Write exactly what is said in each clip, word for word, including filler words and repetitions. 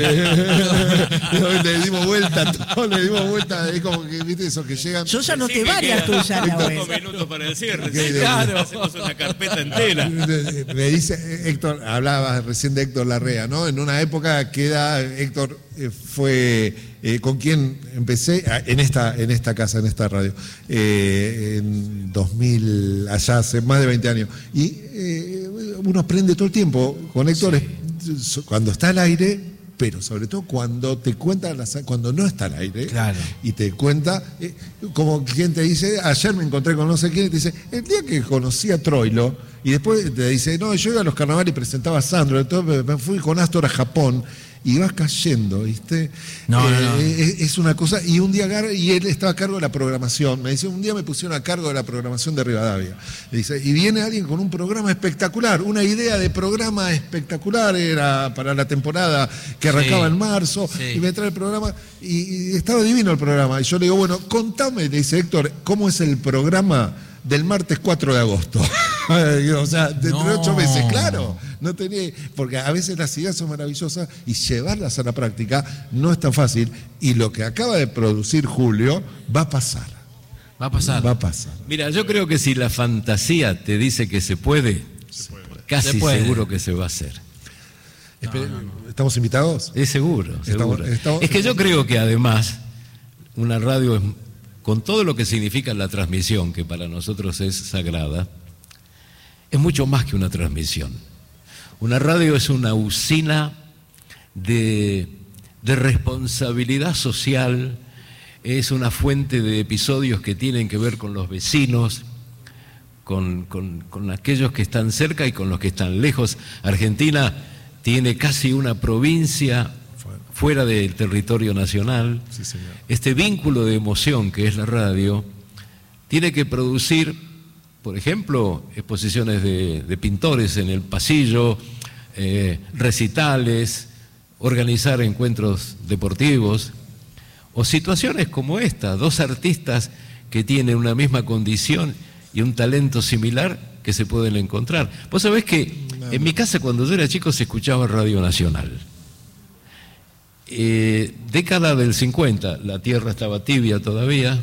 le dimos vuelta, todos le dimos vuelta, es como que, viste, eso que llegan. Yo ya noté varias tuyas, Cinco minutos para el cierre, sí, claro. Hacemos una carpeta entera. Me dice Héctor, hablabas recién de Héctor Larrea, ¿no? En una época queda, Héctor eh, fue eh, con quien empecé en esta, en esta casa, en esta radio, eh, en dos mil, allá hace más de veinte años. Y eh, uno aprende todo el tiempo con Héctor, sí. Cuando está al aire, pero sobre todo cuando te cuenta, cuando no está al aire, claro. Y te cuenta, eh, como quien te dice, ayer me encontré con no sé quién, y te dice, el día que conocí a Troilo, y después te dice, no, yo iba a los carnavales y presentaba a Sandro, entonces me fui con Astor a Japón, y vas cayendo, ¿viste? No, eh, no, no. Es, es una cosa, y un día agarra, y él estaba a cargo de la programación, me dice, un día me pusieron a cargo de la programación de Rivadavia, y dice, y viene alguien con un programa espectacular, una idea de programa espectacular, era para la temporada que arrancaba sí, en marzo, sí. Y me trae el programa, y, y estaba divino el programa, y yo le digo, bueno, contame, le dice Héctor, ¿cómo es el programa del martes cuatro de agosto? O sea, dentro no. de ocho meses, claro. No tenía, porque a veces las ideas son maravillosas y llevarlas a la práctica no es tan fácil. Y lo que acaba de producir Julio va a pasar. Va a pasar. Va a pasar. Mira, yo creo que si la fantasía te dice que se puede, se puede. Casi se puede. Seguro que se va a hacer. No, no, no. ¿Estamos invitados? Es seguro, seguro. Estamos, estamos... Es que yo creo que además una radio es, con todo lo que significa la transmisión, que para nosotros es sagrada, es mucho más que una transmisión. Una radio es una usina de, de responsabilidad social, es una fuente de episodios que tienen que ver con los vecinos, con, con, con aquellos que están cerca y con los que están lejos. Argentina tiene casi una provincia fuera del territorio nacional. Sí, señor. Este vínculo de emoción que es la radio tiene que producir, por ejemplo, exposiciones de, de pintores en el pasillo, eh, recitales, organizar encuentros deportivos o situaciones como esta, dos artistas que tienen una misma condición y un talento similar que se pueden encontrar. Vos sabés que en mi casa cuando yo era chico se escuchaba Radio Nacional. Eh, década del cincuenta, la tierra estaba tibia todavía.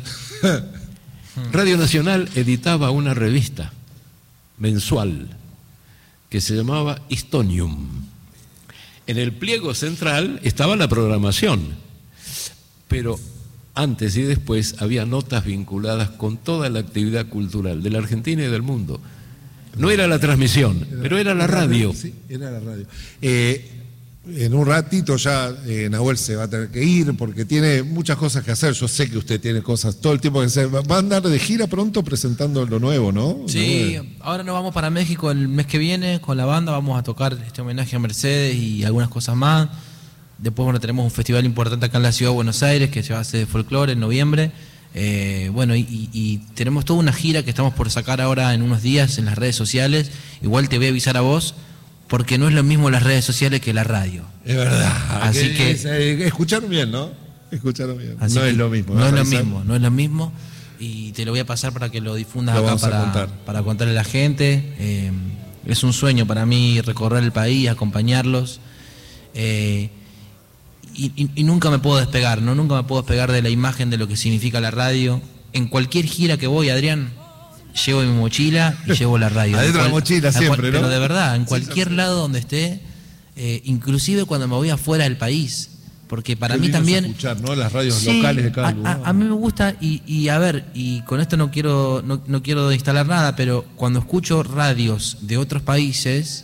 Radio Nacional editaba una revista mensual que se llamaba Histonium. En el pliego central estaba la programación, pero antes y después había notas vinculadas con toda la actividad cultural de la Argentina y del mundo. No era la transmisión, pero era la radio. Sí, era la radio. Eh, En un ratito ya eh, Nahuel se va a tener que ir porque tiene muchas cosas que hacer. Yo sé que usted tiene cosas todo el tiempo que hacer. Va a andar de gira pronto presentando lo nuevo, ¿no? Sí, ahora nos vamos para México el mes que viene con la banda. Vamos a tocar este homenaje a Mercedes y algunas cosas más. Después, bueno, tenemos un festival importante acá en la ciudad de Buenos Aires que se va a hacer de folclore en noviembre. Eh, bueno, y, y, y tenemos toda una gira que estamos por sacar ahora en unos días en las redes sociales. Igual te voy a avisar a vos, porque no es lo mismo las redes sociales que la radio. Es verdad. Así que, que escucharon bien, ¿no? Escucharon bien. No es lo mismo. No es lo mismo, no es lo mismo. Y te lo voy a pasar para que lo difundas lo acá para, contar. para contarle a la gente. Eh, es un sueño para mí recorrer el país, acompañarlos. Eh, y, y, y nunca me puedo despegar, ¿no? Nunca me puedo despegar de la imagen de lo que significa la radio. En cualquier gira que voy, Adrián, llevo mi mochila y llevo la radio. Adentro de la mochila siempre, cual, ¿no? Pero de verdad, en cualquier sí, lado donde esté, eh, inclusive cuando me voy afuera del país, porque para Qué mí también... escuchar, ¿no? Las radios sí, locales de cada a, lugar. A, a mí me gusta, y, y a ver, y con esto no quiero, no, no quiero instalar nada, pero cuando escucho radios de otros países,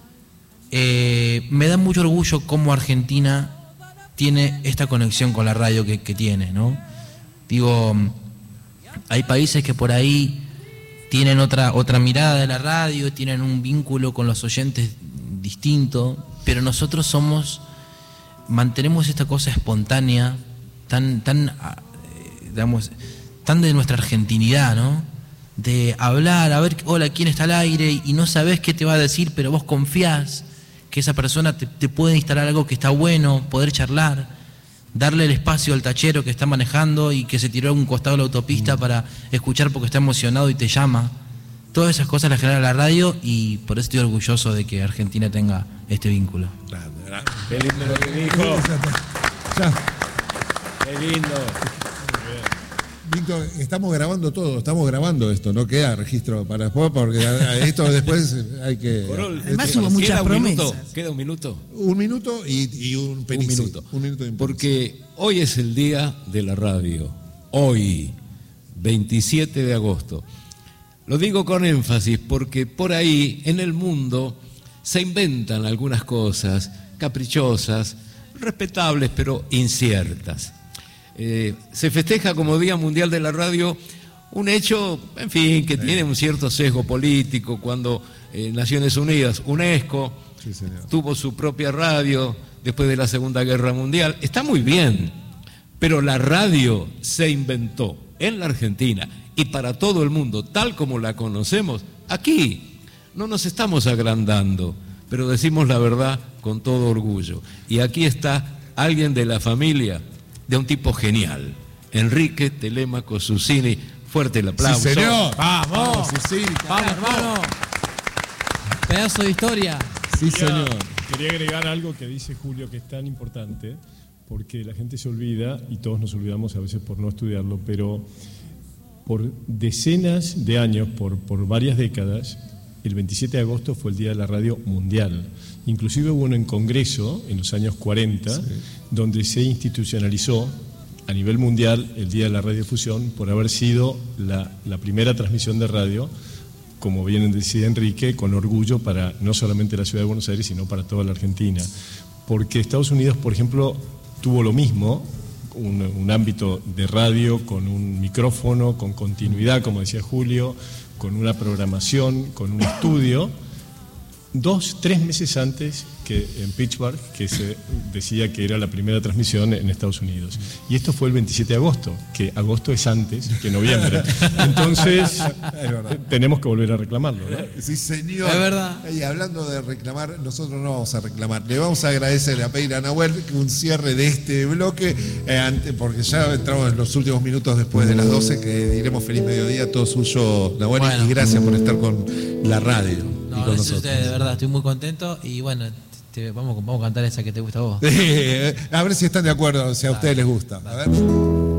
eh, me da mucho orgullo cómo Argentina tiene esta conexión con la radio que, que tiene, ¿no? Digo, hay países que por ahí tienen otra, otra mirada de la radio, tienen un vínculo con los oyentes distinto, pero nosotros somos, mantenemos esta cosa espontánea, tan, tan, digamos, tan de nuestra argentinidad, ¿no? De hablar, a ver, hola, ¿quién está al aire? Y no sabés qué te va a decir, pero vos confiás que esa persona te, te puede instalar algo que está bueno, poder charlar, darle el espacio al tachero que está manejando y que se tiró a un costado de la autopista para escuchar porque está emocionado y te llama. Todas esas cosas las genera la radio y por eso estoy orgulloso de que Argentina tenga este vínculo. Qué lindo lo que dijo. Ya. Qué lindo. Víctor, estamos grabando todo, estamos grabando esto, no queda registro para después, porque a- a esto después hay que... Corol, Además este, hubo muchas queda un minuto, promesas. Queda un minuto. Un minuto y, y un penici. Un minuto. Un minuto y un penici. Porque hoy es el día de la radio. Hoy, veintisiete de agosto. Lo digo con énfasis porque por ahí en el mundo se inventan algunas cosas caprichosas, respetables pero inciertas. Eh, se festeja como Día Mundial de la Radio un hecho, en fin, que tiene un cierto sesgo político cuando eh, Naciones Unidas, UNESCO, Sí, señor. tuvo su propia radio después de la Segunda Guerra Mundial. Está muy bien, pero la radio se inventó en la Argentina y para todo el mundo, tal como la conocemos, aquí. No nos estamos agrandando, pero decimos la verdad con todo orgullo. Y aquí está alguien de la familia de un tipo genial, Enrique Telemaco Susini. Fuerte el aplauso. Sí, señor. ¡Vamos! Sí, sí, ¡Vamos, hermano! Pedazo de historia. sí, Quería- señor. Quería agregar algo que dice Julio que es tan importante, porque la gente se olvida, y todos nos olvidamos a veces por no estudiarlo, pero por decenas de años, por, por varias décadas, el veintisiete de agosto fue el Día de la Radio Mundial. Inclusive hubo uno en Congreso, en los años cuarenta, donde se institucionalizó a nivel mundial el Día de la Radiofusión por haber sido la, la primera transmisión de radio, como bien decía Enrique, con orgullo para no solamente la ciudad de Buenos Aires, sino para toda la Argentina. Porque Estados Unidos, por ejemplo, tuvo lo mismo, un, un ámbito de radio con un micrófono, con continuidad, como decía Julio, con una programación, con un estudio, dos, tres meses antes que en Pittsburgh, que se decía que era la primera transmisión en Estados Unidos. Y esto fue el veintisiete de agosto, que agosto es antes que noviembre. Entonces, tenemos que volver a reclamarlo, ¿no? Sí, señor. Es verdad. Y hablando de reclamar, nosotros no vamos a reclamar. Le vamos a agradecer a pedir a Nahuel un cierre de este bloque, eh, ante- porque ya entramos en los últimos minutos después de las doce, que diremos feliz mediodía, todo suyo, Nahuel, Bueno. y gracias por estar con la radio y No, con gracias a nosotros. ustedes, de verdad, estoy muy contento y bueno, te- vamos, vamos a cantar esa que te gusta a vos. a ver si están de acuerdo, si a ustedes les gusta. A ver.